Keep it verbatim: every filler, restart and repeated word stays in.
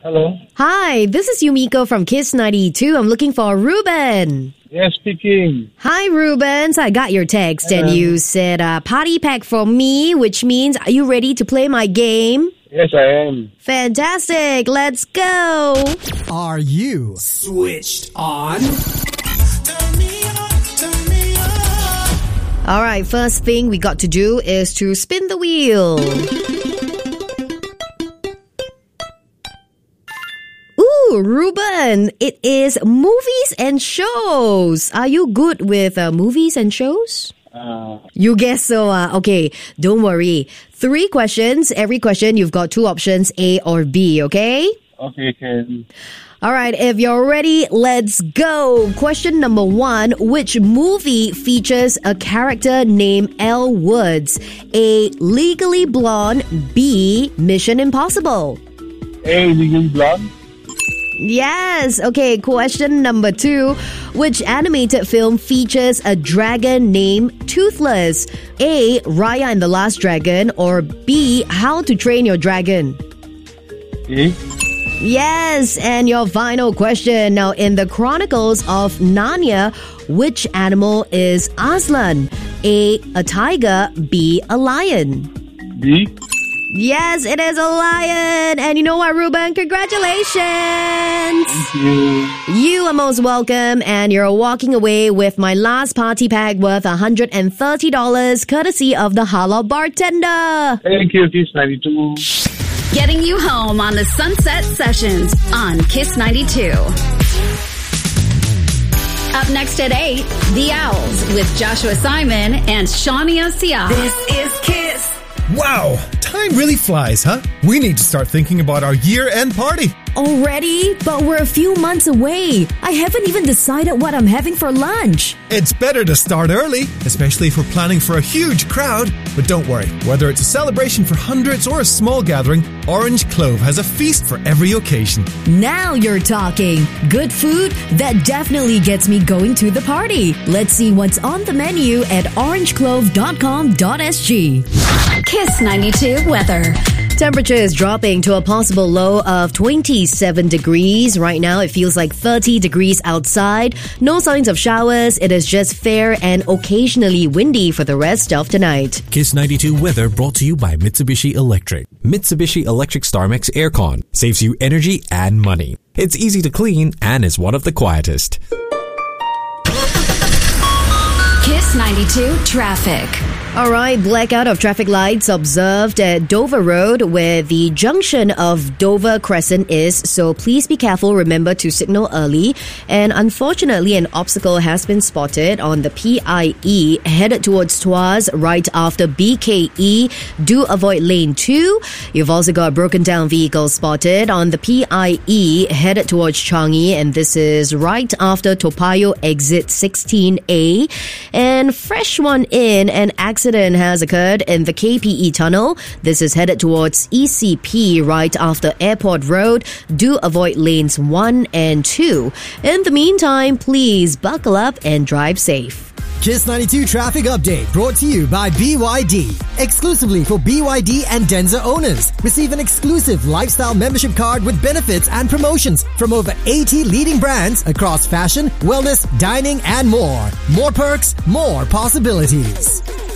Hello. Hi, this is Yumiko from Kiss ninety-two. I'm looking for Ruben. Yes, speaking. Hi, Ruben. So I got your text Hello. and you said uh, party pack for me, which means are you ready to play my game? Yes, I am. Fantastic. Let's go. Are you switched on? All right, first thing we got to do is to spin the wheel. Ooh, Ruben, it is movies and shows. Are you good with uh, movies and shows? Uh, You guess so. Uh, okay, don't worry. Three questions. Every question, you've got two options, A or B, okay? okay, can. All right, if you're ready, let's go. Question number one. Which movie features a character named Elle Woods? A. Legally Blonde. B. Mission Impossible. A, Legally Blonde. Yes. Okay, question number two. Which animated film features a dragon named Toothless? A. Raya and the Last Dragon, or B. How to Train Your Dragon? A. Yes, and your final question. Now, in the Chronicles of Narnia, which animal is Aslan? A. A tiger. B. A lion. B. Yes, it is a lion. And you know what, Ruben? Congratulations. Thank you. You are most welcome, and you're walking away with my last party pack worth one hundred thirty dollars, courtesy of the Halal Bartender. Thank you, Kiss ninety-two. Getting you home on the Sunset Sessions on Kiss ninety-two. Up next at eight, The Owls with Joshua Simon and Shania Sia. This is Kiss. Wow, time really flies, huh? We need to start thinking about our year-end party. Already? But we're a few months away. I haven't even decided what I'm having for lunch. It's better to start early, especially if we're planning for a huge crowd. But don't worry, whether it's a celebration for hundreds or a small gathering, Orange Clove has a feast for every occasion. Now you're talking. Good food? That definitely gets me going to the party. Let's see what's on the menu at orange clove dot com dot s g. Kiss ninety-two weather. Temperature is dropping to a possible low of twenty-seven degrees. Right now, it feels like thirty degrees outside. No signs of showers. It is just fair and occasionally windy for the rest of tonight. Kiss ninety-two weather brought to you by Mitsubishi Electric. Mitsubishi Electric StarMax Aircon saves you energy and money. It's easy to clean and is one of the quietest. Kiss ninety-two traffic. All right, blackout of traffic lights observed at Dover Road where the junction of Dover Crescent is, so please be careful. Remember to signal early. And unfortunately, an obstacle has been spotted on the P I E headed towards Tuas right after B K E. Do avoid lane two. You've also got a broken down vehicle spotted on the P I E headed towards Changi, and this is right after Toa Payoh exit sixteen A. And fresh one in, an accident has occurred in the K P E tunnel. This is headed towards E C P right after Airport Road. Do avoid lanes one and two. In the meantime, please buckle up and drive safe. Kiss ninety-two Traffic Update brought to you by B Y D. Exclusively for B Y D and Denza owners. Receive an exclusive lifestyle membership card with benefits and promotions from over eighty leading brands across fashion, wellness, dining, and more. More perks, more possibilities.